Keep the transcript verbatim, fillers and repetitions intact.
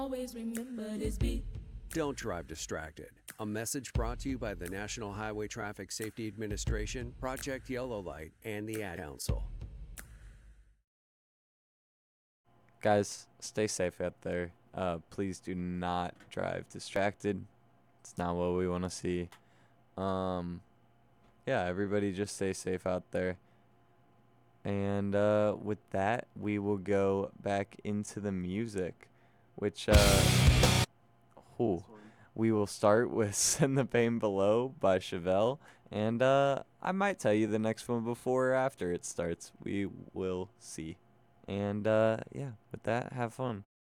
Always remember this beat. Don't drive distracted. A message brought to you by the National Highway Traffic Safety Administration, Project Yellow Light, and the Ad Council. Guys, stay safe out there. Uh, please do not drive distracted. It's not what we want to see. Um, yeah, everybody just stay safe out there. And uh, with that, we will go back into the music, which uh, ooh, we will start with Send the Pain Below by Chevelle. And uh, I might tell you the next one before or after it starts. We will see. And uh, yeah, with that, have fun.